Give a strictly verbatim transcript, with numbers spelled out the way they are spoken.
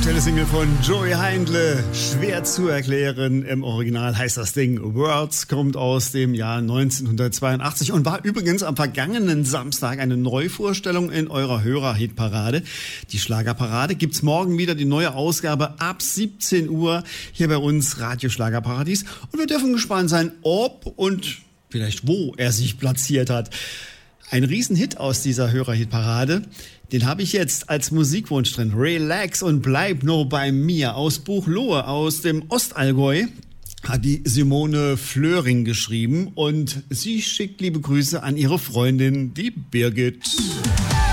Aktuelle Single von Joey Heindle, schwer zu erklären. Im Original heißt das Ding Words, kommt aus dem Jahr neunzehnhundertzweiundachtzig und war übrigens am vergangenen Samstag eine Neuvorstellung in eurer Hörerhitparade. Die Schlagerparade gibt's morgen wieder, die neue Ausgabe ab siebzehn Uhr hier bei uns Radio Schlagerparadies. Und wir dürfen gespannt sein, ob und vielleicht wo er sich platziert hat. Ein Riesenhit aus dieser Hörerhitparade. Den habe ich jetzt als Musikwunsch drin. Relax und bleib nur bei mir. Aus Buchloe, aus dem Ostallgäu, hat die Simone Flöring geschrieben. Und sie schickt liebe Grüße an ihre Freundin, die Birgit.